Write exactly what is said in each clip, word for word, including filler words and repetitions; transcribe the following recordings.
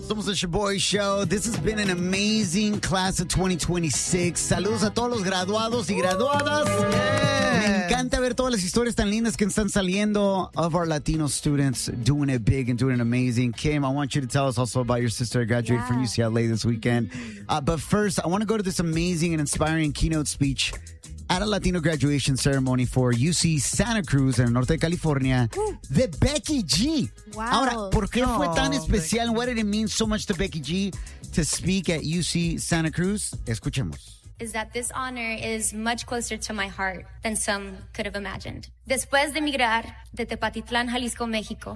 Somos the Shaboy Show. This has been an amazing class of twenty twenty-six. Saludos a todos los graduados y graduadas. Yeah. Me encanta ver todas las historias tan lindas que están saliendo of our Latino students doing it big and doing it amazing. Kim, I want you to tell us also about your sister who graduated yeah. from U C L A this weekend. Uh, but first, I want to go to this amazing and inspiring keynote speech at a Latino graduation ceremony for U C Santa Cruz en el norte de California, de Becky G. Wow. Ahora, ¿por qué fue tan Oh, especial? What did it mean so much to Becky G to speak at U C Santa Cruz? Escuchemos. Is that this honor is much closer to my heart than some could have imagined. Después de emigrar de Tepatitlán, Jalisco, México,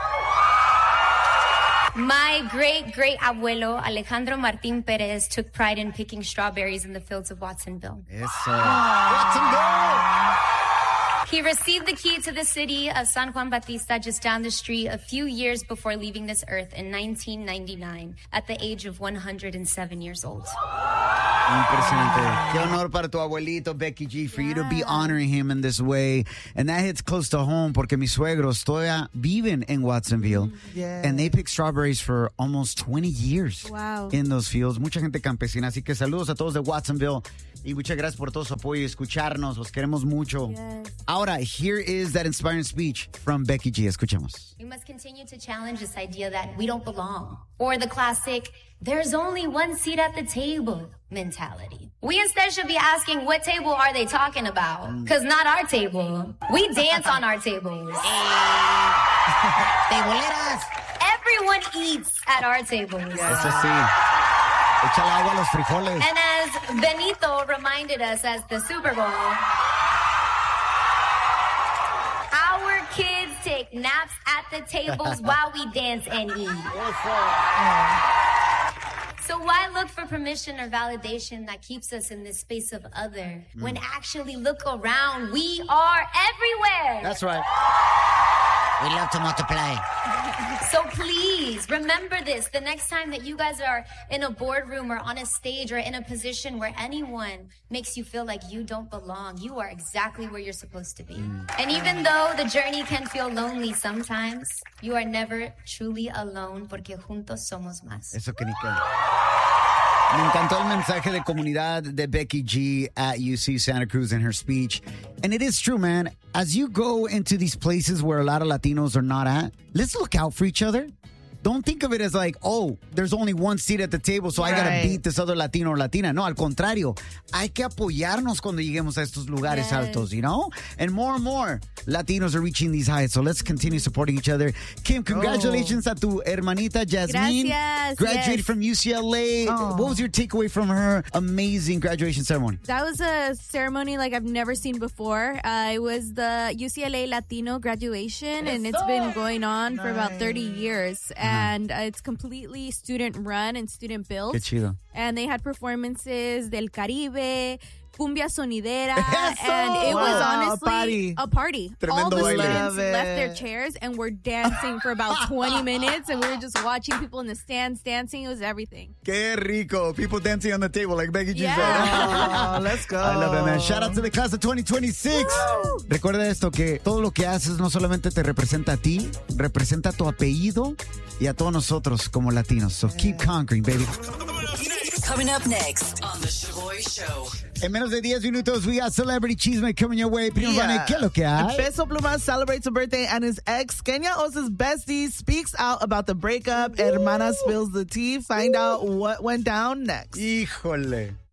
my great-great-abuelo, Alejandro Martín Pérez, took pride in picking strawberries in the fields of Watsonville. Eso. Watsonville! He received the key to the city of San Juan Bautista just down the street a few years before leaving this earth in nineteen ninety-nine at the age of one hundred seven years old. Impresionante. Qué honor para tu abuelito, Becky G, for yeah. you to be honoring him in this way. And that hits close to home porque mis suegros todavía viven en Watsonville. Yeah. And they pick strawberries for almost twenty years wow. in those fields. Mucha gente campesina. Así que saludos a todos de Watsonville. Y muchas gracias por todo su apoyo y escucharnos. Los queremos mucho. Yes. Ahora, here is that inspiring speech from Becky G. Escuchemos. We must continue to challenge this idea that we don't belong. Or the classic, there's only one seat at the table mentality. We instead should be asking, what table are they talking about? Because not our table. We dance on our tables. Teboleras. Everyone eats at our tables. Eso sí. Échale agua a los frijoles. And as Benito reminded us as the Super Bowl, our kids take naps at the tables while we dance and eat. So why look for permission or validation that keeps us in this space of other mm. when actually look around, we are everywhere. That's right. We love to multiply. So please remember this the next time that you guys are in a boardroom or on a stage or in a position where anyone makes you feel like you don't belong. You are exactly where you're supposed to be. Mm. And even though the journey can feel lonely sometimes, you are never truly alone porque juntos somos más. Eso que ni qué. Me encantó el mensaje de comunidad de Becky G at U C Santa Cruz in her speech. And it is true, man. As you go into these places where a lot of Latinos are not at, let's look out for each other. Don't think of it as like, oh, there's only one seat at the table, so right. I gotta beat this other Latino or Latina. No, al contrario. Hay que apoyarnos cuando lleguemos a estos lugares yes. altos, you know? And more and more Latinos are reaching these heights, so let's continue supporting each other. Kim, congratulations oh. a tu hermanita, Jasmine. Gracias. Graduated yes. from U C L A. Oh. What was your takeaway from her amazing graduation ceremony? That was a ceremony like I've never seen before. Uh, it was the U C L A Latino graduation, and it's been going on nice. for about thirty years. And uh, it's completely student run and student built. Qué chido. And they had performances del Caribe, cumbia sonidera, Eso. and it wow. was honestly a party. A party. Tremendo All the baile. students left their chairs and were dancing for about twenty minutes, and we were just watching people in the stands dancing. It was everything. Qué rico. People dancing on the table like Becky G yeah. said. Oh, let's go. I love it, man. Shout out to the class of twenty twenty-six. Woo. Recuerda esto, que todo lo que haces no solamente te representa a ti, representa a tu apellido y a todos nosotros como latinos. So keep conquering, baby. Coming up next on The Shaboy Show. En menos de diez minutos, we got Celebrity Chisme coming your way. Primo Yeah. Vane, ¿qué es lo que hay? Peso Pluma celebrates a birthday and his ex, Kenya Osa's bestie, speaks out about the breakup. Ooh. Hermana spills the tea. Find Ooh. out what went down next. Híjole.